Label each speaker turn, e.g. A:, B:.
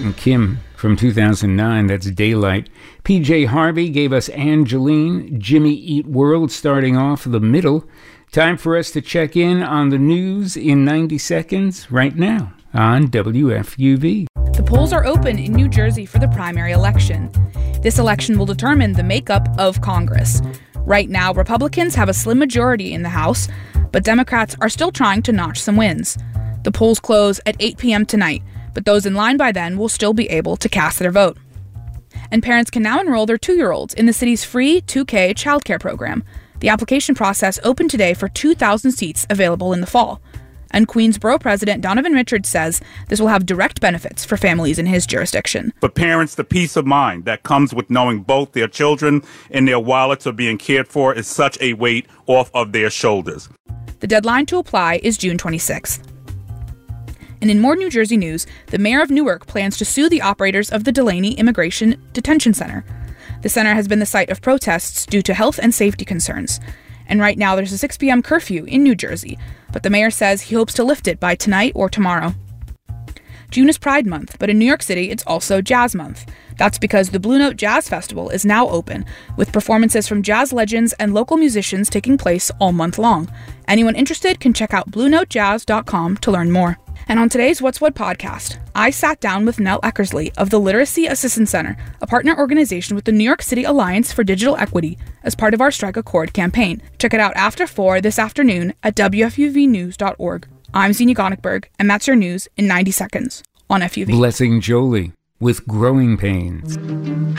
A: and Kim from 2009. That's Daylight. PJ Harvey gave us Angeline. Jimmy Eat World starting off the middle. Time for us to check in on the news in 90 seconds right now on WFUV.
B: The polls are open in New Jersey for the primary election. This election will determine the makeup of Congress. Right now, Republicans have a slim majority in the House, but Democrats are still trying to notch some wins. The polls close at 8 p.m. tonight, but those in line by then will still be able to cast their vote. And parents can now enroll their 2-year-olds in the city's free 2K childcare program. The application process opened today for 2,000 seats available in the fall. And Queensborough President Donovan Richards says this will have direct benefits for families in his jurisdiction.
C: For parents, the peace of mind that comes with knowing both their children and their wallets are being cared for is such a weight off of their shoulders.
B: The deadline to apply is June 26th. And in more New Jersey news, the mayor of Newark plans to sue the operators of the Delaney Immigration Detention Center. The center has been the site of protests due to health and safety concerns. And right now there's a 6 p.m. curfew in New Jersey, but the mayor says he hopes to lift it by tonight or tomorrow. June is Pride Month, but in New York City it's also Jazz Month. That's because the Blue Note Jazz Festival is now open, with performances from jazz legends and local musicians taking place all month long. Anyone interested can check out BlueNoteJazz.com to learn more. And on today's What's What podcast, I sat down with Nell Eckersley of the Literacy Assistance Center, a partner organization with the New York City Alliance for Digital Equity, as part of our Strike a Chord campaign. Check it out after 4 this afternoon at WFUVnews.org. I'm Zenia Gonickberg, and that's your news in 90 seconds on FUV.
A: Blessing Jolie with Growing Pains.